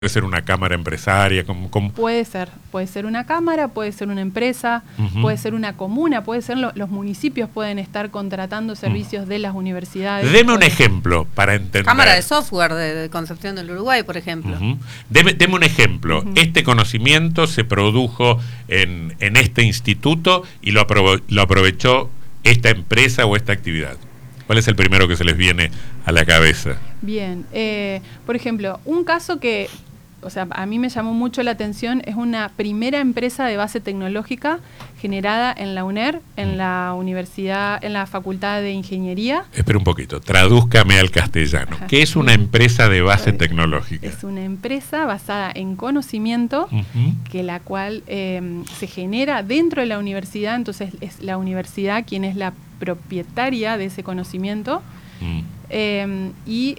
Puede ser una cámara empresaria, Puede ser una cámara, puede ser una empresa, puede ser una comuna, puede ser los municipios pueden estar contratando servicios de las universidades. Deme un ejemplo para entender. Cámara de software de Concepción del Uruguay, por ejemplo. Deme un ejemplo. Este conocimiento se produjo en este instituto y lo aprovechó esta empresa o esta actividad. ¿Cuál es el primero que se les viene a la cabeza? Bien, por ejemplo, un caso que, a mí me llamó mucho la atención, es una primera empresa de base tecnológica generada en la UNER, en la universidad, en la Facultad de Ingeniería. Espera un poquito, tradúzcame al castellano. ¿Qué es una empresa de base tecnológica? Es una empresa basada en conocimiento, que la cual se genera dentro de la universidad, entonces es la universidad quien es la propietaria de ese conocimiento, y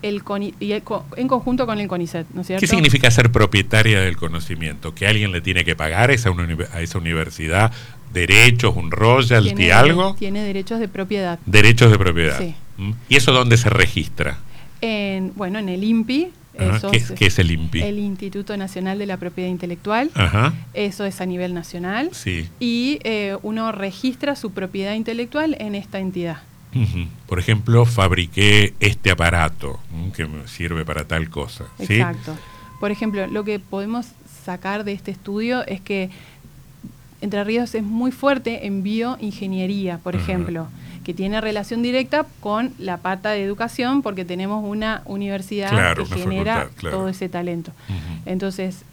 en conjunto con el CONICET, ¿no es cierto? ¿Qué significa ser propietaria del conocimiento? ¿Que alguien le tiene que pagar a esa universidad derechos, un royalty, algo? Tiene derechos de propiedad. Derechos de propiedad. Sí. ¿Y eso dónde se registra? En el INPI. ¿Qué es el INPI? El Instituto Nacional de la Propiedad Intelectual. Eso es a nivel nacional. Sí. Y uno registra su propiedad intelectual en esta entidad. Por ejemplo, fabriqué este aparato que me sirve para tal cosa. ¿Sí? Exacto. Por ejemplo, lo que podemos sacar de este estudio es que Entre Ríos es muy fuerte en bioingeniería, por ejemplo, que tiene relación directa con la pata de educación, porque tenemos una universidad que genera todo ese talento. Entonces,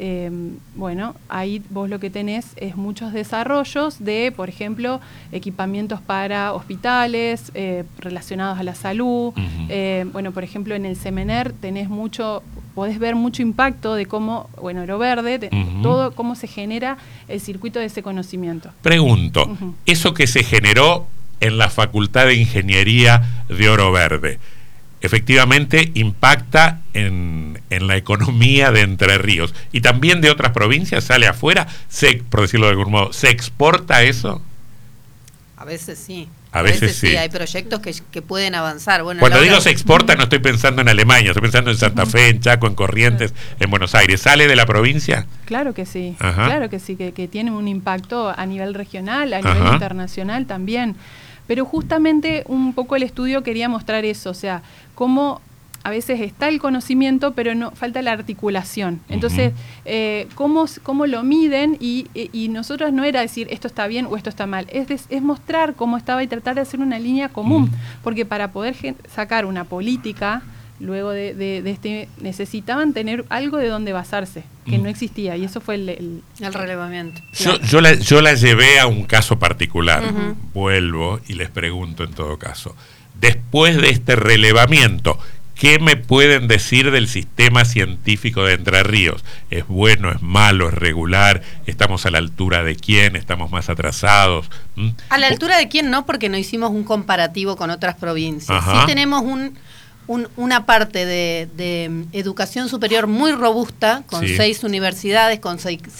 ahí vos lo que tenés es muchos desarrollos de, por ejemplo, equipamientos para hospitales relacionados a la salud. Por ejemplo, en el Semener podés ver mucho impacto de cómo, Oro Verde, todo cómo se genera el circuito de ese conocimiento. Pregunto, eso que se generó en la Facultad de Ingeniería de Oro Verde, efectivamente impacta en la economía de Entre Ríos y también de otras provincias, sale afuera, por decirlo de algún modo, ¿se exporta eso? A veces sí. A veces sí. Hay proyectos que pueden avanzar. Cuando digo se exporta, no estoy pensando en Alemania, estoy pensando en Santa Fe, en Chaco, en Corrientes, en Buenos Aires. ¿Sale de la provincia? Claro que sí, claro que sí, que tiene un impacto a nivel regional, a nivel internacional también. Pero justamente un poco el estudio quería mostrar eso, cómo a veces está el conocimiento, pero no falta la articulación. Entonces, ¿cómo lo miden? Y nosotros no era decir esto está bien o esto está mal, es mostrar cómo estaba y tratar de hacer una línea común, porque para poder sacar una política, luego de necesitaban tener algo de donde basarse, que no existía, y eso fue el relevamiento. Yo la llevé a un caso particular, vuelvo y les pregunto en todo caso, después de este relevamiento, ¿qué me pueden decir del sistema científico de Entre Ríos? ¿Es bueno, es malo, es regular? ¿Estamos a la altura de quién? ¿Estamos más atrasados? A la altura de quién no, porque no hicimos un comparativo con otras provincias. Sí tenemos una parte de educación superior muy robusta, con 6 universidades, con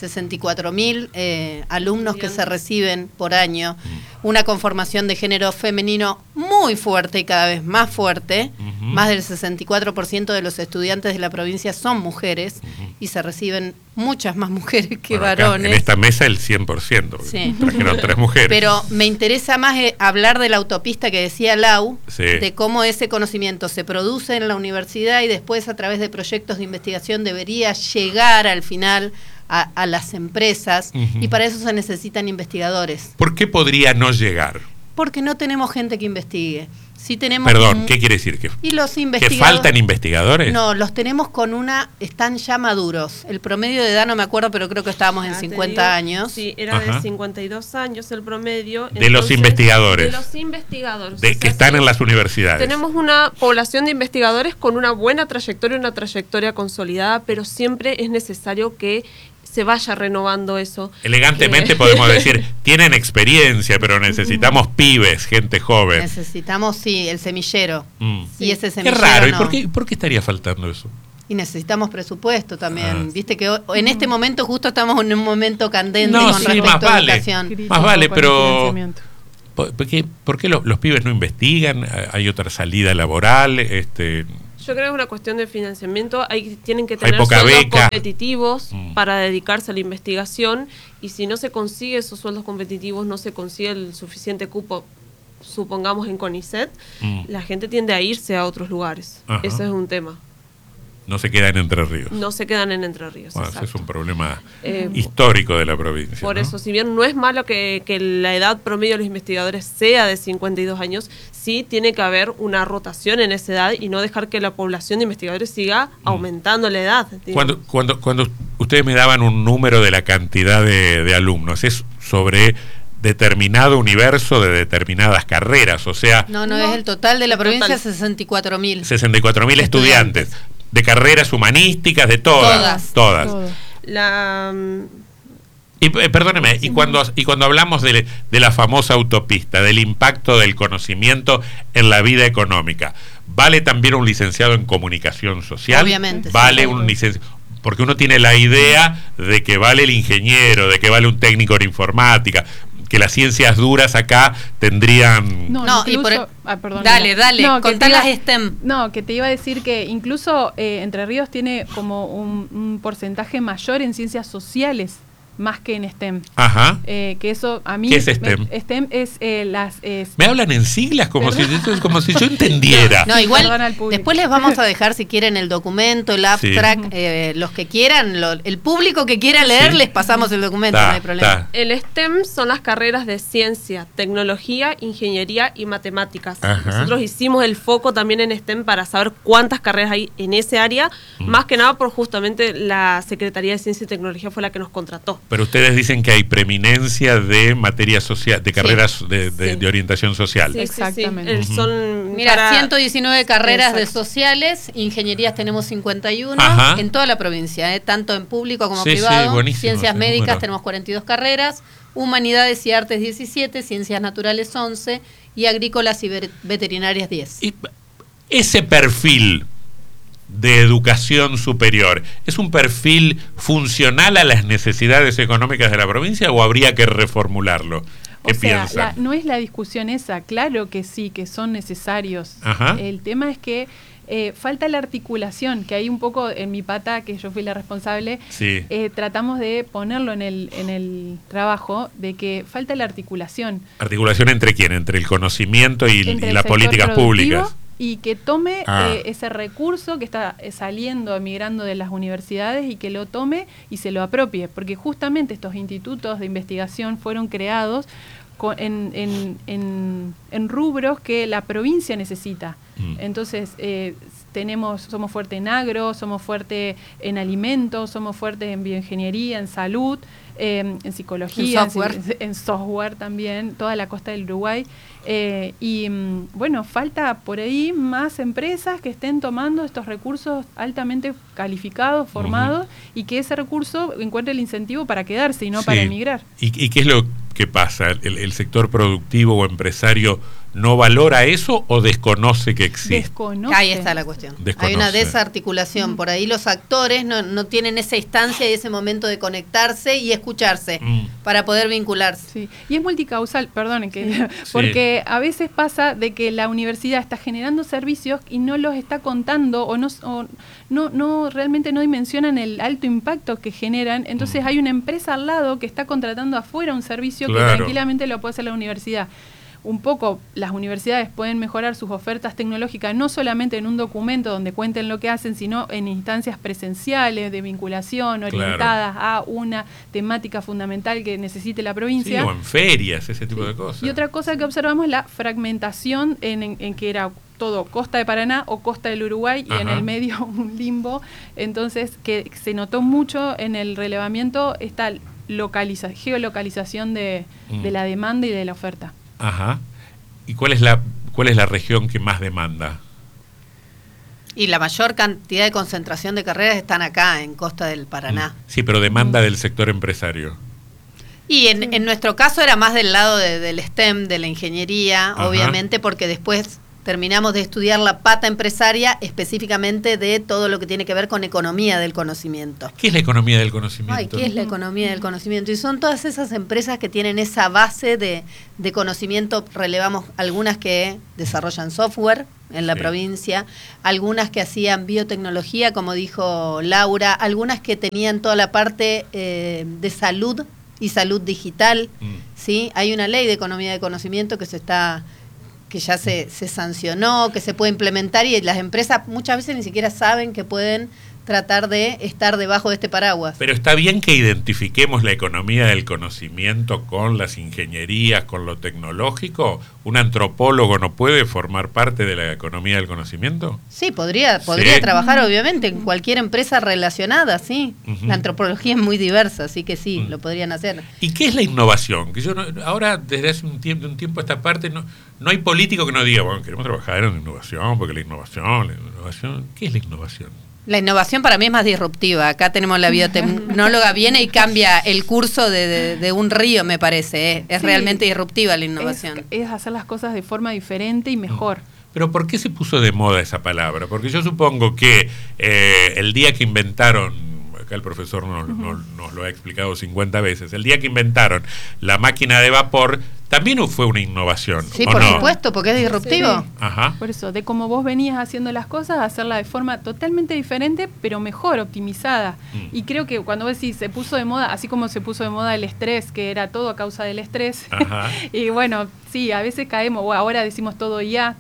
64.000 alumnos que se reciben por año, una conformación de género femenino muy fuerte y cada vez más fuerte, más del 64% de los estudiantes de la provincia son mujeres, y se reciben muchas más mujeres que varones. En esta mesa el 100%, trajeron 3 mujeres. Pero me interesa más hablar de la autopista que decía Lau, de cómo ese conocimiento se produce en la universidad y después a través de proyectos de investigación debería llegar al final a las empresas, y para eso se necesitan investigadores. ¿Por qué podría no llegar? Porque no tenemos gente que investigue. Sí tenemos. Perdón, ¿qué quiere decir? ¿Y los investigadores? ¿Que faltan investigadores? No, los tenemos están ya maduros. El promedio de edad no me acuerdo, pero creo que estábamos en 50 años. Sí, era de 52 años el promedio. De los investigadores. De los investigadores. Que están en las universidades. Tenemos una población de investigadores con una buena trayectoria, una trayectoria consolidada, pero siempre es necesario que se vaya renovando eso. Elegantemente podemos decir, tienen experiencia, pero necesitamos pibes, gente joven. Necesitamos, el semillero. Y ese semillero. Qué raro, ¿y por qué estaría faltando eso? Y necesitamente presupuesto también. Viste que en este momento justo estamos en un momento candente con respecto a educación. Más vale, pero ¿por qué los pibes no investigan? ¿Hay otra salida laboral? Yo creo que es una cuestión de financiamiento. Tienen que tener poca sueldos beca. competitivos para dedicarse a la investigación, y si no se consigue esos sueldos competitivos, no se consigue el suficiente cupo, supongamos en CONICET, la gente tiende a irse a otros lugares. Ajá. Ese es un tema. No se queda en Entre Ríos. No se quedan en Entre Ríos. Bueno, ese es un problema Eh, histórico de la provincia. Por ¿no? eso, si bien no es malo que la edad promedio de los investigadores sea de 52 años, sí tiene que haber una rotación en esa edad y no dejar que la población de investigadores siga aumentando la edad. Cuando ustedes me daban un número de la cantidad de alumnos, ¿es sobre determinado universo de determinadas carreras? O sea, No, es el total de la provincia, total. 64.000. 64.000 estudiantes de carreras humanísticas, de todas. Todo. Y perdóneme, y cuando hablamos de la famosa autopista, del impacto del conocimiento en la vida económica, ¿vale también un licenciado en comunicación social? Obviamente. ¿Vale sí, un licenciado? Porque uno tiene la idea de que vale el ingeniero, de que vale un técnico en informática, que las ciencias duras acá tendrían... No, incluso, perdón, dale, contá las STEM. No, que te iba a decir que incluso Entre Ríos tiene como un porcentaje mayor en ciencias sociales, más que en STEM. Ajá. Que eso a mí... ¿Qué es STEM? STEM es Me hablan en siglas como si yo entendiera. No, igual Perdón al público. después les vamos a dejar, si quieren, el documento, el abstract, los que quieran, el público que quiera leer, les pasamos el documento, no hay problema. El STEM son las carreras de ciencia, tecnología, ingeniería y matemáticas. Ajá. Nosotros hicimos el foco también en STEM para saber cuántas carreras hay en ese área, más que nada por justamente la Secretaría de Ciencia y Tecnología fue la que nos contrató. Pero ustedes dicen que hay preeminencia de materia social, de carreras de orientación social. Sí, Exactamente. Son Mira, 119 carreras de Exacto. sociales, ingenierías tenemos 51 Ajá. en toda la provincia, tanto en público como Sí, sí, privado. buenísimo Ciencias ese médicas número. tenemos 42 carreras, humanidades y artes 17, ciencias naturales 11 y agrícolas y veterinarias 10. Y ese perfil de educación superior, ¿es un perfil funcional a las necesidades económicas de la provincia o habría que reformularlo? ¿Qué piensan? No es la discusión esa, claro que sí, que son necesarios. Ajá. El tema es que falta la articulación, que hay un poco en mi pata, que yo fui la responsable, Sí. tratamos de ponerlo en el trabajo, de que falta la articulación. ¿Articulación entre quién? ¿Entre el conocimiento y Entre el las sector políticas productivo públicas? Y que tome Ah. ese recurso que está saliendo, emigrando de las universidades y que lo tome y se lo apropie, porque justamente estos institutos de investigación fueron creados en rubros que la provincia necesita. Entonces, somos fuertes en agro, somos fuertes en alimentos, somos fuertes en bioingeniería, en salud, en psicología, en software también, toda la costa del Uruguay. Bueno, falta por ahí más empresas que estén tomando estos recursos altamente calificados, formados, y que ese recurso encuentre el incentivo para quedarse y no para emigrar. ¿Y qué es lo que pasa? ¿El sector productivo o empresario no valora eso o desconoce que existe? Desconoce. Ahí está la cuestión. Hay una desarticulación. Por ahí los actores no tienen esa instancia y ese momento de conectarse y escucharse para poder vincularse. Sí. Y es multicausal, perdonen, porque a veces pasa de que la universidad está generando servicios y no los está contando o no realmente no dimensionan el alto impacto que generan. Entonces hay una empresa al lado que está contratando afuera un servicio que tranquilamente lo puede hacer la universidad. Un poco las universidades pueden mejorar sus ofertas tecnológicas no solamente en un documento donde cuenten lo que hacen, sino en instancias presenciales de vinculación orientadas a una temática fundamental que necesite la provincia. Sí, o en ferias, ese tipo de cosas. Y otra cosa que observamos es la fragmentación en que era todo costa de Paraná o costa del Uruguay y en el medio un limbo. Entonces, que se notó mucho en el relevamiento esta geolocalización de la demanda y de la oferta. Ajá. ¿Y cuál es la región que más demanda? Y la mayor cantidad de concentración de carreras están acá, en Costa del Paraná. Sí, pero demanda del sector empresario. Y en nuestro caso era más del lado del STEM, de la ingeniería, obviamente, porque después terminamos de estudiar la pata empresaria, específicamente de todo lo que tiene que ver con economía del conocimiento. ¿Qué es la economía del conocimiento? ¿Qué es la economía del conocimiento? Y son todas esas empresas que tienen esa base de conocimiento. Relevamos algunas que desarrollan software, en la provincia, algunas que hacían biotecnología, como dijo Laura, algunas que tenían toda la parte de salud y salud digital, ¿sí? Hay una ley de economía de conocimiento que ya se sancionó, que se puede implementar, y las empresas muchas veces ni siquiera saben que pueden tratar de estar debajo de este paraguas. Pero está bien que identifiquemos la economía del conocimiento con las ingenierías, con lo tecnológico. ¿Un antropólogo no puede formar parte de la economía del conocimiento? Sí, podría trabajar obviamente en cualquier empresa relacionada, sí. La antropología es muy diversa, así que sí, lo podrían hacer. ¿Y qué es la innovación? Que ahora, desde hace un tiempo a esta parte, no hay político que no diga, bueno, queremos trabajar en innovación, porque la innovación, ¿qué es la innovación? La innovación para mí es más disruptiva. Acá tenemos la biotecnóloga, viene y cambia el curso de un río, me parece. Es realmente disruptiva la innovación. Es hacer las cosas de forma diferente y mejor. Pero ¿por qué se puso de moda esa palabra? Porque yo supongo que el día que inventaron, acá el profesor nos lo ha explicado 50 veces, el día que inventaron la máquina de vapor, también fue una innovación. Sí, por supuesto, porque es disruptivo. Sí. Ajá. Por eso, de cómo vos venías haciendo las cosas, hacerla de forma totalmente diferente, pero mejor, optimizada. Y creo que cuando vos decís, se puso de moda, así como se puso de moda el estrés, que era todo a causa del estrés. Ajá. Y bueno, sí, a veces caemos, ahora decimos todos IA.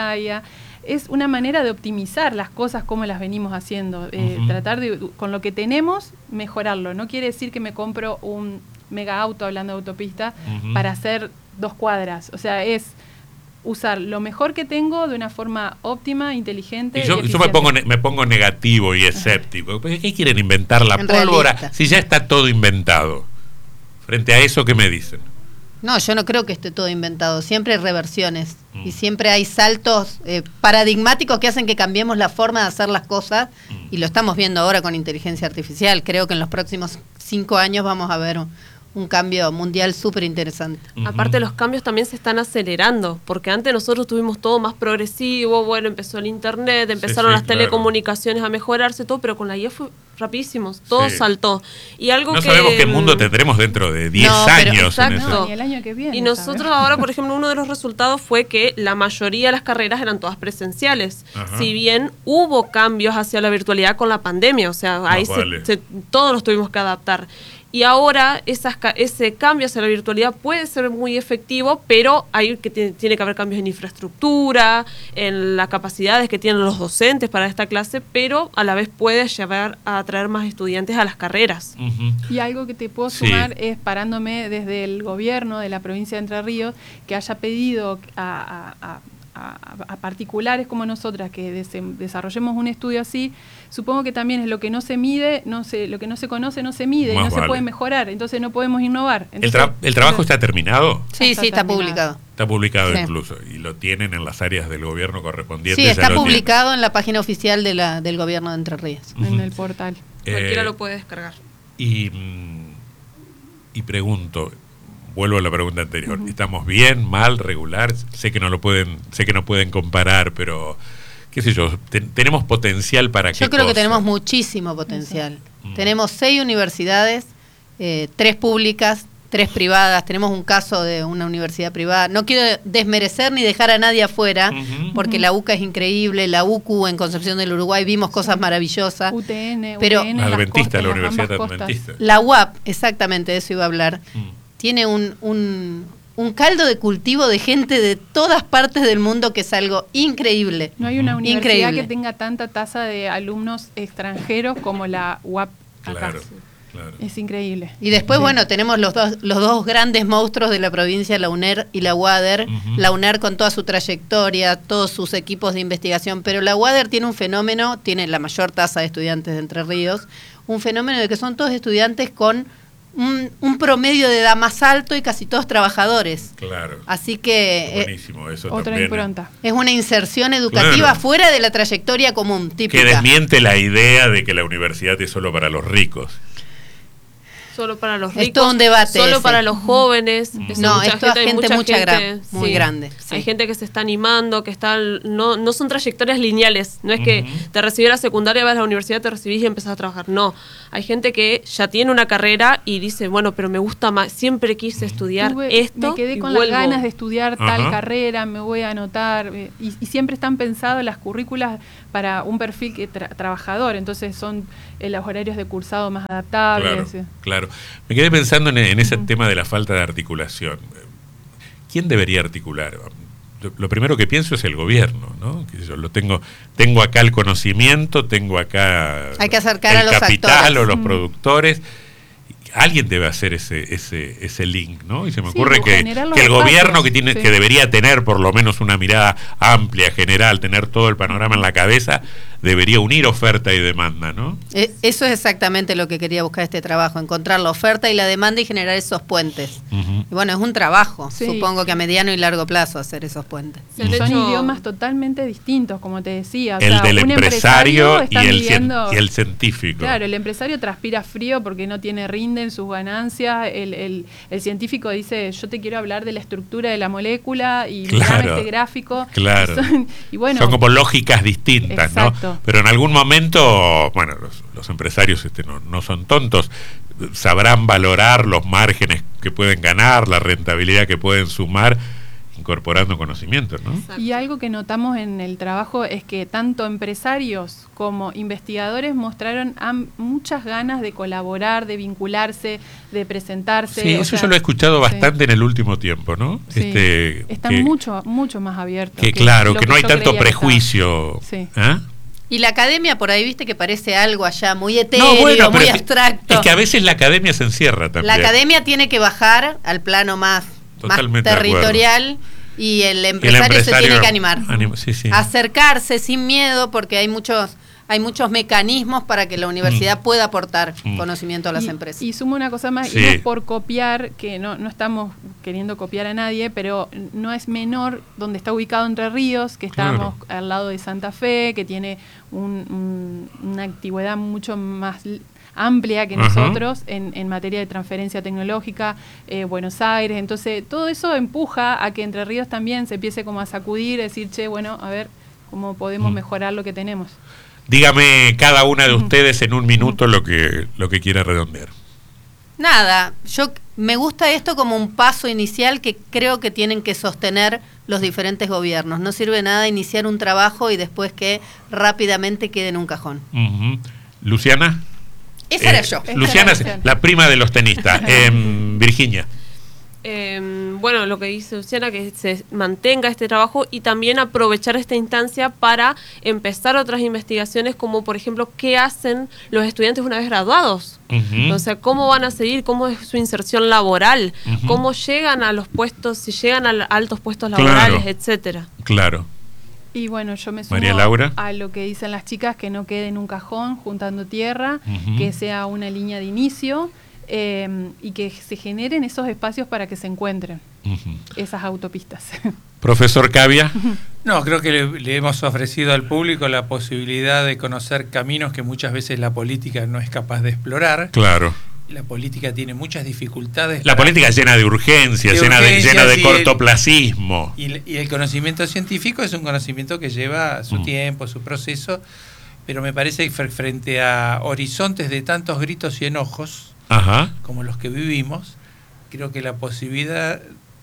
Es una manera de optimizar las cosas como las venimos haciendo. Tratar de, con lo que tenemos, mejorarlo. No quiere decir que me compro un mega auto, hablando de autopista, para hacer 2 cuadras. O sea, es usar lo mejor que tengo de una forma óptima, inteligente. Y yo me pongo negativo y escéptico. ¿Qué quieren inventar la pólvora si ya está todo inventado? Frente a eso, ¿qué me dicen? No, yo no creo que esté todo inventado. Siempre hay reversiones y siempre hay saltos paradigmáticos que hacen que cambiemos la forma de hacer las cosas, y lo estamos viendo ahora con inteligencia artificial. Creo que en los próximos 5 años vamos a ver un cambio mundial súper interesante. Aparte, los cambios también se están acelerando, porque antes nosotros tuvimos todo más progresivo, bueno, empezó el internet, empezaron las telecomunicaciones a mejorarse, todo, pero con la IA fue rapidísimo, todo saltó. Y algo no sabemos qué mundo tendremos dentro de 10 años. Exacto. Y el año que viene. Y nosotros ahora, por ejemplo, uno de los resultados fue que la mayoría de las carreras eran todas presenciales. Ajá. Si bien hubo cambios hacia la virtualidad con la pandemia, o sea, ahí todos nos tuvimos que adaptar. Y ahora ese cambio hacia la virtualidad puede ser muy efectivo, pero tiene que haber cambios en infraestructura, en las capacidades que tienen los docentes para esta clase, pero a la vez puede llevar a atraer más estudiantes a las carreras. Y algo que te puedo sumar es, parándome desde el gobierno de la provincia de Entre Ríos, que haya pedido a particulares como nosotras que desarrollemos un estudio así. Supongo que también es lo que no se mide, lo que no se conoce no se mide, se puede mejorar, entonces no podemos innovar. Entonces, ¿El trabajo está terminado? Sí, está publicado. Está publicado incluso, y lo tienen en las áreas del gobierno correspondientes. Sí, está publicado en la página oficial del gobierno de Entre Ríos. En el portal. Cualquiera lo puede descargar. Y pregunto, vuelvo a la pregunta anterior, ¿estamos bien, mal, regular? Sé que no pueden comparar, pero qué sé yo, tenemos potencial para qué. Yo creo que tenemos muchísimo potencial. Tenemos 6 universidades, 3 públicas, 3 privadas. Tenemos un caso de una universidad privada. No quiero desmerecer ni dejar a nadie afuera, porque la UCA es increíble, la UCU en Concepción del Uruguay vimos cosas maravillosas. Pero Adventista, la Universidad Adventista. La UAP, exactamente, de eso iba a hablar. Tiene un caldo de cultivo de gente de todas partes del mundo que es algo increíble. No hay una universidad que tenga tanta tasa de alumnos extranjeros como la UAP acá. Claro. Es increíble. Y después, tenemos los dos grandes monstruos de la provincia, la UNER y la UADER. La UNER con toda su trayectoria, todos sus equipos de investigación, pero la UADER tiene un fenómeno, tiene la mayor tasa de estudiantes de Entre Ríos, un fenómeno de que son todos estudiantes con un promedio de edad más alto y casi todos trabajadores. Claro. Así que buenísimo, eso otra también, impronta. Es una inserción educativa fuera de la trayectoria común, típica. Que desmiente la idea de que la universidad es solo para los ricos. Solo para los ricos. Es todo un debate. Solo ese. para los jóvenes. No, esto es gente muy grande. Sí. Hay gente que se está animando, que no son trayectorias lineales. No es que te recibí a la secundaria, vas a la universidad, te recibís y empezás a trabajar. No, hay gente que ya tiene una carrera y dice, bueno, pero me gusta más, siempre quise estudiar esto. Me quedé con las ganas de estudiar tal carrera, me voy a anotar. Y siempre están pensadas las currículas para un perfil trabajador, entonces son los horarios de cursado más adaptables. Claro. Me quedé pensando en ese tema de la falta de articulación. ¿Quién debería articular? Lo primero que pienso es el gobierno, ¿no? Que yo tengo acá el conocimiento, tengo acá hay que acercar el a los capital actores. O los productores. Alguien debe hacer ese link, ¿no? Y se me ocurre que el gobierno que debería tener por lo menos una mirada amplia, general, tener todo el panorama en la cabeza, debería unir oferta y demanda, ¿no? Eso es exactamente lo que quería buscar este trabajo, encontrar la oferta y la demanda y generar esos puentes. Y bueno, es un trabajo, supongo que a mediano y largo plazo hacer esos puentes. Son idiomas totalmente distintos, como te decía. El del empresario y el científico. Claro, el empresario transpira frío porque no tiene rinden sus ganancias. El científico dice, yo te quiero hablar de la estructura de la molécula y mirame este gráfico. Claro. Son como lógicas distintas, exacto. ¿no? Pero en algún momento, bueno, los empresarios no son tontos, sabrán valorar los márgenes que pueden ganar, la rentabilidad que pueden sumar, incorporando conocimientos, ¿no? Exacto. Y algo que notamos en el trabajo es que tanto empresarios como investigadores mostraron muchas ganas de colaborar, de vincularse, de presentarse. Sí, eso yo lo he escuchado bastante en el último tiempo, ¿no? Sí. Están mucho más abiertos. Que claro, que no hay tanto prejuicio. Sí. ¿Ah? Y la academia por ahí, viste que parece algo allá muy etéreo, muy abstracto. Es que a veces la academia se encierra también. La academia tiene que bajar al plano más territorial y el empresario se tiene que animar. Acercarse sin miedo porque hay muchos mecanismos para que la universidad pueda aportar conocimiento a las empresas. Y sumo una cosa más, y no es por copiar, que no estamos queriendo copiar a nadie, pero no es menor donde está ubicado Entre Ríos, que estamos al lado de Santa Fe, que tiene una antigüedad mucho más amplia que nosotros en materia de transferencia tecnológica, Buenos Aires. Entonces, todo eso empuja a que Entre Ríos también se empiece como a sacudir, decir, bueno, a ver cómo podemos mejorar lo que tenemos. Dígame cada una de ustedes en un minuto lo que quiera redondear. Nada, me gusta esto como un paso inicial que creo que tienen que sostener los diferentes gobiernos. No sirve nada iniciar un trabajo y después que rápidamente quede en un cajón. Luciana. Esa era yo. Luciana, la prima de los tenistas. Virginia. Bueno, lo que dice Luciana, que se mantenga este trabajo y también aprovechar esta instancia para empezar otras investigaciones, como por ejemplo, ¿qué hacen los estudiantes una vez graduados? O sea, ¿cómo van a seguir? ¿Cómo es su inserción laboral? ¿Cómo llegan a los puestos, si llegan a altos puestos laborales, etcétera? Claro. Y bueno, yo me sumo María Laura. A lo que dicen las chicas, que no quede en un cajón juntando tierra, que sea una línea de inicio. Y que se generen esos espacios para que se encuentren esas autopistas. Profesor Cavia. No, creo que le hemos ofrecido al público la posibilidad de conocer caminos que muchas veces la política no es capaz de explorar. Claro. La política tiene muchas dificultades. La política llena de urgencias, llena de cortoplacismo. Y el conocimiento científico es un conocimiento que lleva su tiempo, su proceso, pero me parece que frente a horizontes de tantos gritos y enojos, como los que vivimos, creo que la posibilidad,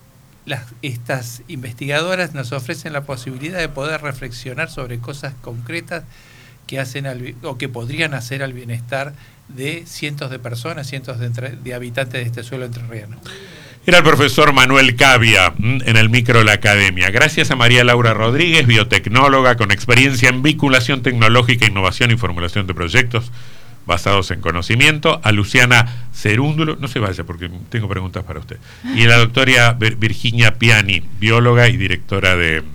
estas investigadoras nos ofrecen la posibilidad de poder reflexionar sobre cosas concretas que hacen o que podrían hacer al bienestar de cientos de personas, cientos de habitantes de este suelo entrerriano. Era el profesor Manuel Cavia en el micro de la academia. Gracias a María Laura Rodríguez, biotecnóloga con experiencia en vinculación tecnológica, innovación y formulación de proyectos basados en conocimiento, a Luciana Cerúndulo, no se vaya porque tengo preguntas para usted, y la doctora Virginia Piani, bióloga y directora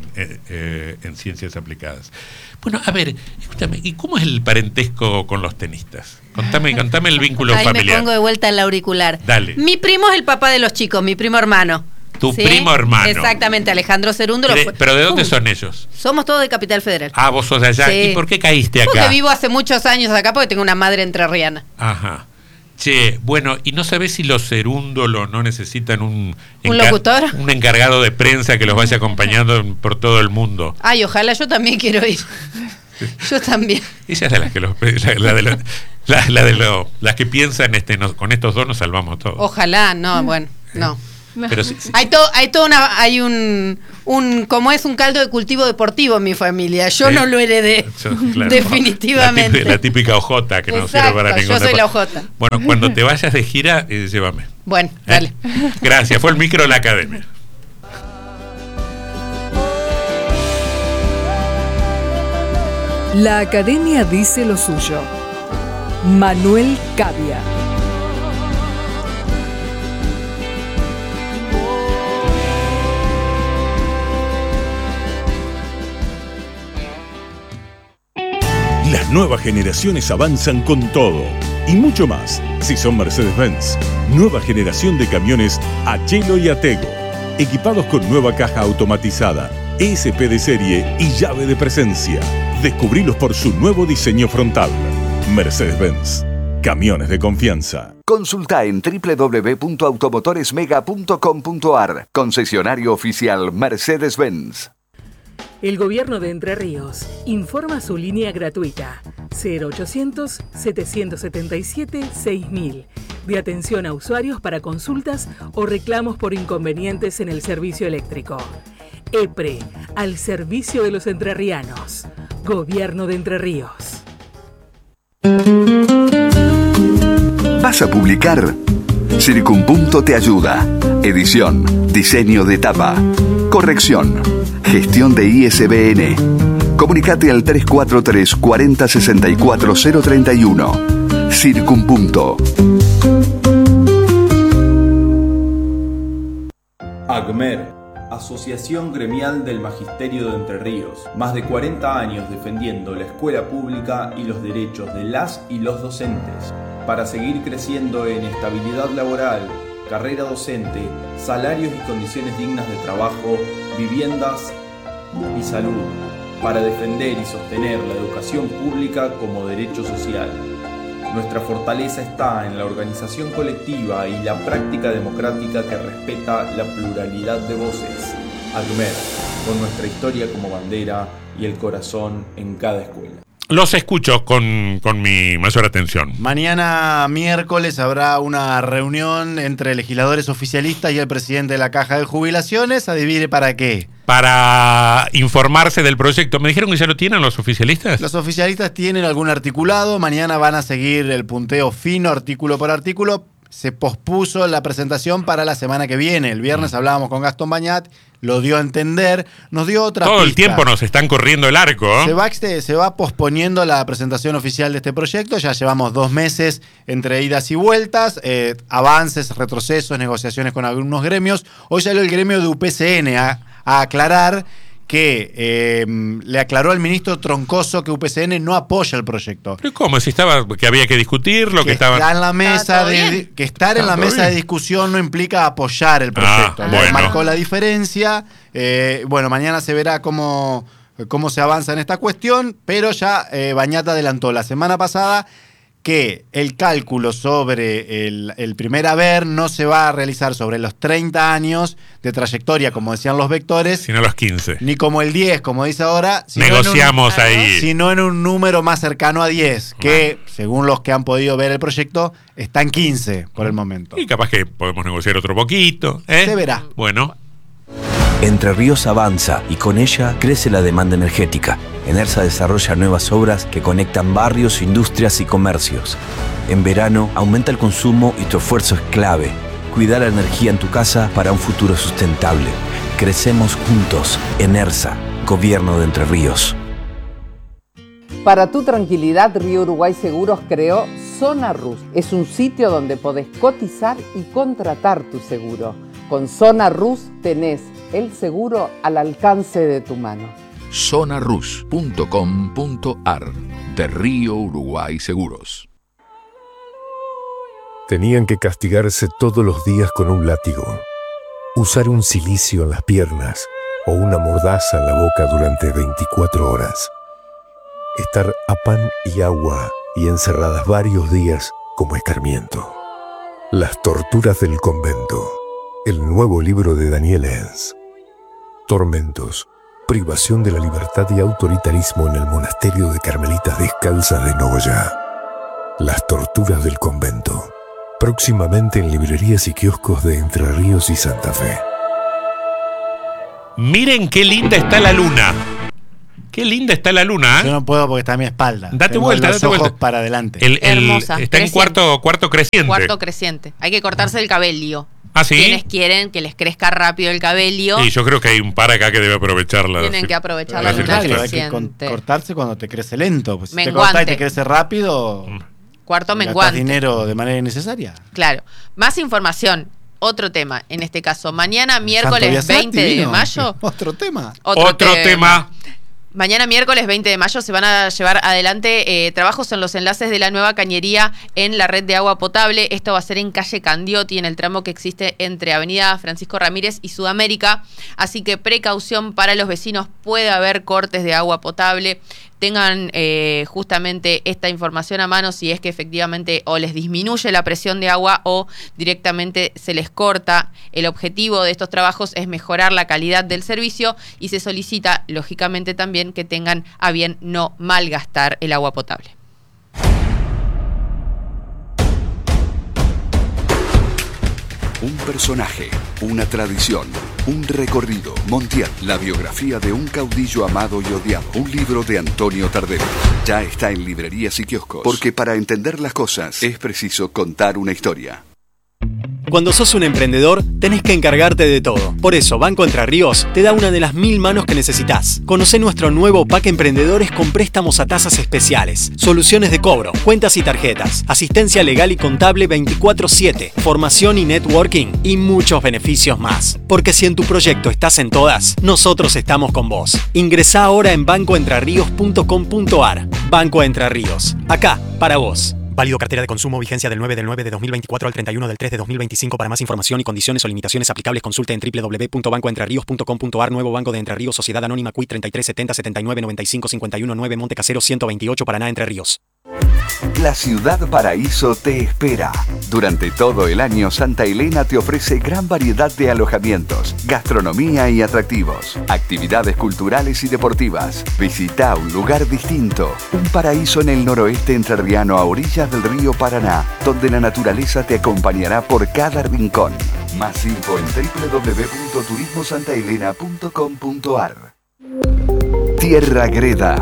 en Ciencias Aplicadas. Bueno, a ver, escúchame, ¿y cómo es el parentesco con los tenistas? Contame el vínculo familiar. Ahí me pongo de vuelta el auricular. Dale. Mi primo es el papá de los chicos, mi primo hermano. Tu primo hermano. Exactamente, Alejandro Cerúndulo. ¿Pero de dónde son ellos? Somos todos de Capital Federal. Ah, vos sos de allá. Sí. ¿Y por qué caíste acá? Porque vivo hace muchos años acá porque tengo una madre entrerriana. Ajá. Che, bueno, ¿y no sabés si los cerúndolos no necesitan un locutor? Un encargado de prensa que los vaya acompañando por todo el mundo? Ay, ojalá, yo también quiero ir. Yo también. Ella es de las que las que piensan con estos dos nos salvamos todos. Ojalá, no, bueno, no. Pero sí. Hay un como es un caldo de cultivo deportivo en mi familia. Yo no lo heredé. Claro, definitivamente. La típica hojota que no sirve para ninguna. Yo soy la hojota. Bueno, cuando te vayas de gira, llévame. Bueno, dale. Gracias. Fue el micro de la academia. La academia dice lo suyo. Manuel Cavia. Las nuevas generaciones avanzan con todo y mucho más. Si son Mercedes-Benz, nueva generación de camiones Achelo y Atego, equipados con nueva caja automatizada, ESP de serie y llave de presencia. Descubrilos por su nuevo diseño frontal. Mercedes-Benz, camiones de confianza. Consulta en www.automotoresmega.com.ar. Concesionario oficial Mercedes-Benz. El Gobierno de Entre Ríos informa su línea gratuita 0800-777-6000 de atención a usuarios para consultas o reclamos por inconvenientes en el servicio eléctrico. EPRE, al servicio de los entrerrianos. Gobierno de Entre Ríos. ¿Vas a publicar? Circunpunto te ayuda. Edición, diseño de tapa, corrección, gestión de ISBN. Comunicate al 343 40 64 031. Circunpunto. AGMER, Asociación Gremial del Magisterio de Entre Ríos. Más de 40 años defendiendo la escuela pública y los derechos de las y los docentes. Para seguir creciendo en estabilidad laboral, carrera docente, salarios y condiciones dignas de trabajo, viviendas y salud. Para defender y sostener la educación pública como derecho social. Nuestra fortaleza está en la organización colectiva y la práctica democrática que respeta la pluralidad de voces. AGMER, con nuestra historia como bandera y el corazón en cada escuela. Los escucho con mi mayor atención. Mañana miércoles habrá una reunión entre legisladores oficialistas y el presidente de la Caja de Jubilaciones. ¿Adivine para qué? Para informarse del proyecto. ¿Me dijeron que ya lo tienen los oficialistas? Los oficialistas tienen algún articulado. Mañana van a seguir el punteo fino, artículo por artículo. Se pospuso la presentación para la semana que viene. El viernes hablábamos con Gastón Bañat, lo dio a entender, nos dio otra Todo pista. El tiempo nos están corriendo el arco. Se va posponiendo la presentación oficial de este proyecto. Ya llevamos 2 meses entre idas y vueltas, avances, retrocesos, negociaciones con algunos gremios. Hoy salió el gremio de UPCN a aclarar que le aclaró al ministro Troncoso que UPCN no apoya el proyecto. ¿Pero cómo? Si estaba, que había que discutirlo, que estaba... Está en la mesa que estar en la mesa de discusión no implica apoyar el proyecto. Bueno. Marcó la diferencia. Bueno, mañana se verá cómo se avanza en esta cuestión, pero ya Bañat adelantó la semana pasada que el cálculo sobre el primer haber no se va a realizar sobre los 30 años de trayectoria, como decían los vectores, sino los 15. Ni como el 10, como dice ahora. Negociamos ahí. Sino en un número más cercano a 10, que, según los que han podido ver el proyecto, está en 15 por el momento. Y capaz que podemos negociar otro poquito. Se verá. Bueno. Entre Ríos avanza y con ella crece la demanda energética. Enersa desarrolla nuevas obras que conectan barrios, industrias y comercios. En verano aumenta el consumo y tu esfuerzo es clave. Cuida la energía en tu casa para un futuro sustentable. Crecemos juntos. Enersa, Gobierno de Entre Ríos. Para tu tranquilidad, Río Uruguay Seguros creó Zona Rus. Es un sitio donde podés cotizar y contratar tu seguro. Con Zona Rus tenés el seguro al alcance de tu mano. zonarus.com.ar de Río Uruguay Seguros. Tenían que castigarse todos los días con un látigo, usar un cilicio en las piernas o una mordaza en la boca durante 24 horas. Estar a pan y agua y encerradas varios días como escarmiento. Las torturas del convento. El nuevo libro de Daniel Enns. Tormentos, privación de la libertad y autoritarismo en el monasterio de Carmelitas Descalzas de Nogoyá. Las torturas del convento. Próximamente en librerías y kioscos de Entre Ríos y Santa Fe. Miren qué linda está la luna. Qué linda está la luna, ¿eh? Yo no puedo porque está a mi espalda. Date Tengo vuelta, los ojos para adelante. Hermosa. Está en cuarto creciente. Cuarto creciente. Hay que cortarse el cabello. ¿Ah, sí? Quienes quieren que les crezca rápido el cabello. Sí, yo creo que hay un par acá que debe aprovecharla. Tienen que aprovechar la luna creciente. Hay que cortarse cuando te crece lento. Pues si menguante. te cortas y te crece rápido, cuarto gastas menguante. dinero de manera innecesaria. Claro. Más información. Otro tema, en este caso. Mañana, miércoles 20 de mayo. Otro tema. Otro tema. Mañana miércoles 20 de mayo se van a llevar adelante trabajos en los enlaces de la nueva cañería en la red de agua potable. Esto va a ser en calle Candioti, en el tramo que existe entre Avenida Francisco Ramírez y Sudamérica. Así que precaución para los vecinos, puede haber cortes de agua potable. Tengan justamente esta información a mano si es que efectivamente o les disminuye la presión de agua o directamente se les corta. El objetivo de estos trabajos es mejorar la calidad del servicio y se solicita, lógicamente, también que tengan a bien no malgastar el agua potable. Un personaje, una tradición, un recorrido. Montiel, la biografía de un caudillo amado y odiado. Un libro de Antonio Tardero. Ya está en librerías y kioscos. Porque para entender las cosas es preciso contar una historia. Cuando sos un emprendedor, tenés que encargarte de todo. Por eso, Banco Entre Ríos te da una de las 1000 manos que necesitas. Conocé nuestro nuevo pack Emprendedores con préstamos a tasas especiales, soluciones de cobro, cuentas y tarjetas, asistencia legal y contable 24/7, formación y networking y muchos beneficios más. Porque si en tu proyecto estás en todas, nosotros estamos con vos. Ingresá ahora en bancoentrerríos.com.ar. Banco Entre Ríos. Acá, para vos. Válido cartera de consumo, vigencia del 9/9 de 2024 al 31/3 de 2025. Para más información y condiciones o limitaciones aplicables, consulte en www.bancoentrerrios.com.ar. Nuevo Banco de Entre Ríos, Sociedad Anónima CUI 3370 79 95 51 9 Monte Casero 128 Paraná, Entre Ríos. La Ciudad Paraíso te espera. Durante todo el año, Santa Elena te ofrece gran variedad de alojamientos, gastronomía y atractivos, actividades culturales y deportivas. Visita un lugar distinto, un paraíso en el noroeste entrerriano a orillas del río Paraná, donde la naturaleza te acompañará por cada rincón. Más info en www.turismosantaelena.com.ar. Tierra Greda.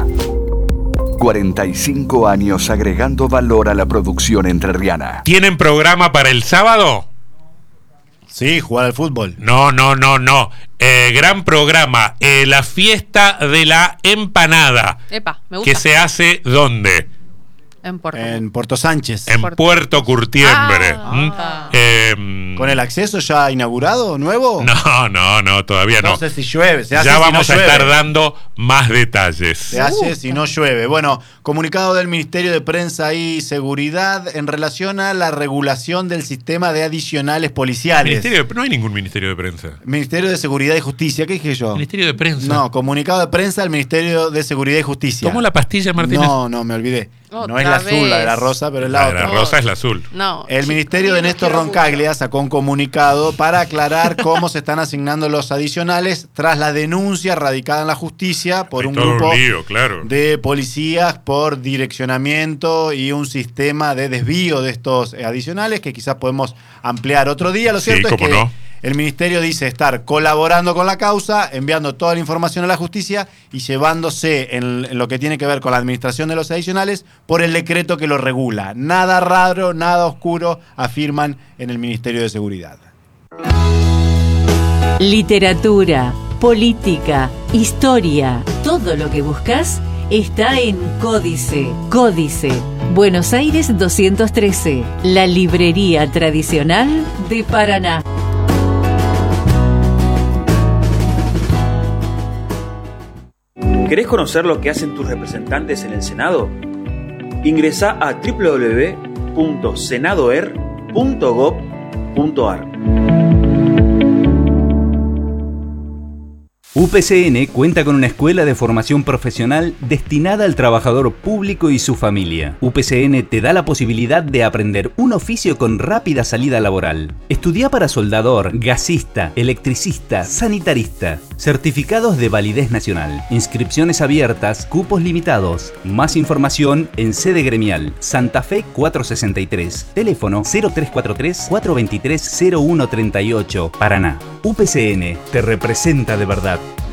45 años agregando valor a la producción entrerriana. ¿Tienen programa para el sábado? Sí, jugar al fútbol. No. Gran programa. La fiesta de la empanada. Epa, me gusta. ¿Que se hace dónde? En Puerto Sánchez. En Puerto Curtiembre. ¿Con el acceso ya inaugurado, nuevo? No, todavía no. No sé si llueve. Se hace ya si vamos no a llueve. estar dando más detalles. Se hace si no llueve. Bueno, comunicado del Ministerio de Prensa y Seguridad en relación a la regulación del sistema de adicionales policiales. No hay ningún Ministerio de Prensa. Ministerio de Seguridad y Justicia, ¿qué dije yo? Ministerio de Prensa. No, comunicado de prensa al Ministerio de Seguridad y Justicia. ¿Tomó la pastilla, Martínez? No, me olvidé. No es la azul, la de la rosa, pero es la otra. La rosa es la azul. No. El ministerio de Néstor Roncaglia sacó un comunicado para aclarar cómo se están asignando los adicionales tras la denuncia radicada en la justicia por un grupo de policías por direccionamiento y un sistema de desvío de estos adicionales que quizás podemos ampliar otro día. Lo cierto es que el ministerio dice estar colaborando con la causa, enviando toda la información a la justicia y llevándose en lo que tiene que ver con la administración de los adicionales por el decreto que lo regula. Nada raro, nada oscuro, afirman en el Ministerio de Seguridad. Literatura, política, historia, todo lo que buscas está en Códice. Códice, Buenos Aires 213, la librería tradicional de Paraná. ¿Querés conocer lo que hacen tus representantes en el Senado? Ingresá a www.senadoer.gov.ar. UPCN cuenta con una escuela de formación profesional destinada al trabajador público y su familia. UPCN te da la posibilidad de aprender un oficio con rápida salida laboral. Estudia para soldador, gasista, electricista, sanitarista. Certificados de validez nacional. Inscripciones abiertas, cupos limitados. Más información en sede gremial. Santa Fe 463. Teléfono 0343 423 0138. Paraná. UPCN te representa de verdad.